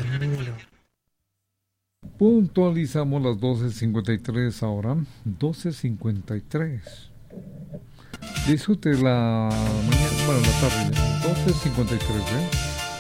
Calulo. Puntualizamos las 12:53 ahora, 12:53. Disfrute la mañana, bueno, la tarde, 12:53, ¿eh?